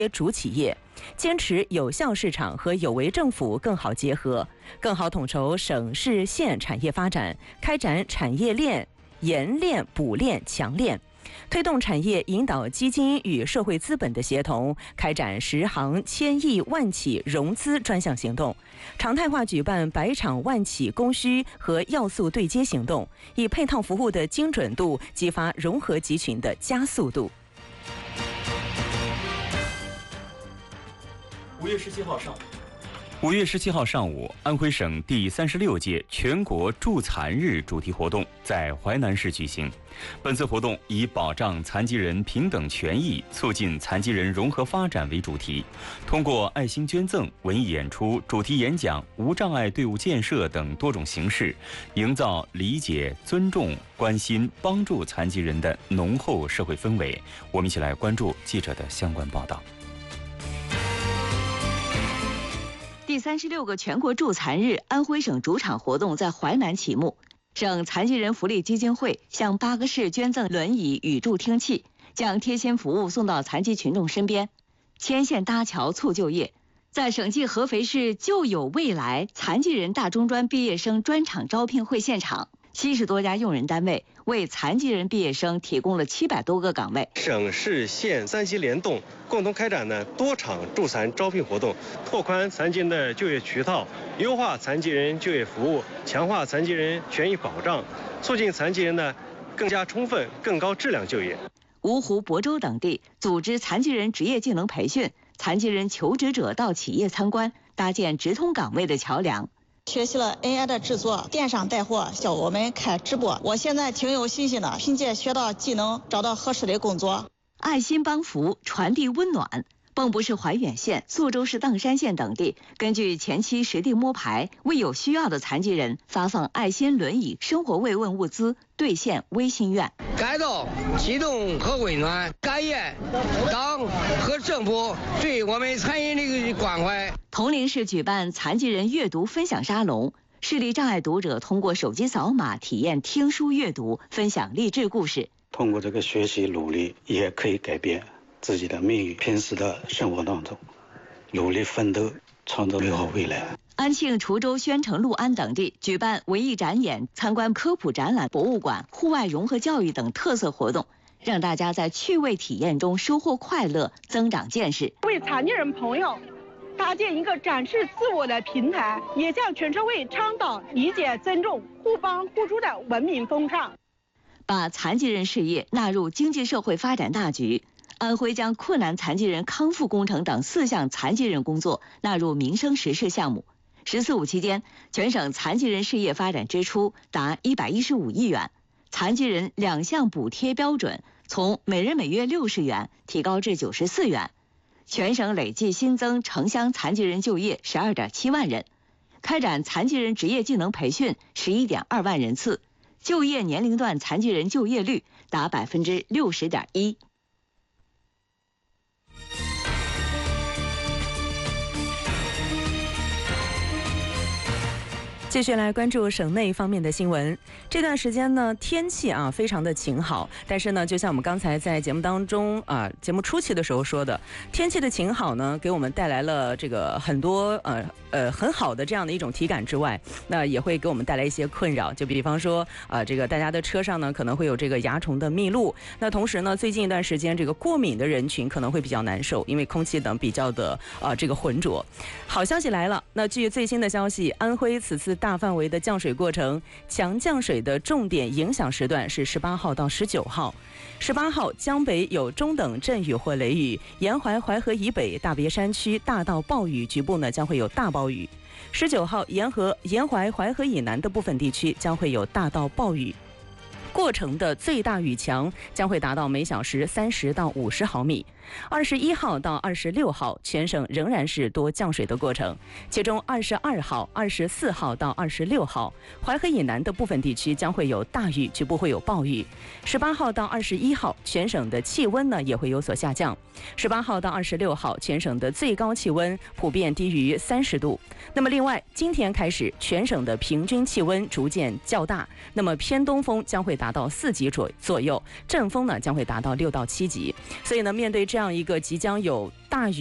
主企业，坚持有效市场和有为政府更好结合，更好统筹省市县产业发展，开展产业链研链、补链、强链，推动产业引导基金与社会资本的协同，开展10行千亿万企融资专项行动，常态化举办100场万企供需和要素对接行动，以配套服务的精准度激发融合集群的加速度。 5月17号上午，安徽省第36届全国助残日主题活动在淮南市举行。本次活动以保障残疾人平等权益、促进残疾人融合发展为主题，通过爱心捐赠、文艺演出、主题演讲、无障碍队伍建设等多种形式，营造理解、尊重、关心、帮助残疾人的浓厚社会氛围。我们一起来关注记者的相关报道。 第36个全国助残日安徽省主场活动在淮南启幕。省残疾人福利基金会向8个市捐赠轮椅与助听器，将贴心服务送到残疾群众身边，牵线搭桥促就业。在省际合肥市就有未来残疾人大中专毕业生专场招聘会现场，70多家用人单位为残疾人毕业生提供了700多个岗位。 省市县3级联动共同开展多场助残招聘活动，拓宽残疾人的就业渠道，优化残疾人就业服务，强化残疾人权益保障，促进残疾人更加充分、更高质量就业。 芜湖、亳州等地组织残疾人职业技能培训，残疾人求职者到企业参观，搭建直通岗位的桥梁。 学习了 AI 的制作，电商带货，教我们开直播。我现在挺有信心的，凭借学到技能，找到合适的工作。 爱心帮扶，传递温暖。蚌埠市怀远县、宿州市砀山县等地根据前期实地摸排，为有需要的残疾人发放爱心轮椅、生活慰问物资，兑现微心愿。 感到激动和温暖，感谢党和政府对我们残疾人的关怀。 铜陵市举办残疾人阅读分享沙龙，视力障碍读者通过手机扫码体验听书阅读，分享励志故事。 通过这个学习努力，也可以改变自己的命运。平时的生活当中，努力奋斗，创造美好未来。 安庆、滁州、宣城、六安等地举办文艺展演、参观科普展览、博物馆、户外融合教育等特色活动，让大家在趣味体验中收获快乐，增长见识。 为残疾人朋友搭建一个展示自我的平台，也向全社会倡导理解、尊重、互帮互助的文明风尚。 把残疾人事业纳入经济社会发展大局。安徽将困难残疾人康复工程等4项残疾人工作纳入民生实事项目。14、15期间，全省残疾人事业发展支出达115亿元，残疾人2项补贴标准从每人每月60元提高至94元。全省累计新增城乡残疾人就业12.7万人，开展残疾人职业技能培训11.2万人次，就业年龄段残疾人就业率达60.1%。 继续来关注省内方面的新闻。这段时间呢，天气非常的晴好，但是呢，就像我们刚才在节目当中节目初期的时候说的，天气的晴好呢，给我们带来了这个很多很好的这样的一种体感之外，那也会给我们带来一些困扰。就比方说这个大家的车上呢可能会有这个蚜虫的密录，那同时呢，最近一段时间这个过敏的人群可能会比较难受，因为空气等比较的这个浑浊。好消息来了，那据最新的消息，安徽此次大范围的降水过程，强降水的重点影响时段是18号到19号。18号江北有中等阵雨或雷雨，沿淮淮河以北大别山区大到暴雨，局部呢将会有大暴雨。19号沿淮淮河以南的部分地区将会有大到暴雨。过程的最大雨强将会达到每小时30到50毫米。21号到26号，全省仍然是多降水的过程，其中22号、24号到26号，淮河以南的部分地区将会有大雨，局部会有暴雨。18号到21号，全省的气温呢也会有所下降。18号到26号，全省的最高气温普遍低于30度。那么另外，今天开始，全省的平均气温逐渐较大，那么偏东风将会达到4级左右，阵风呢将会达到6到7级。所以呢，面对这样样一个即将有大雨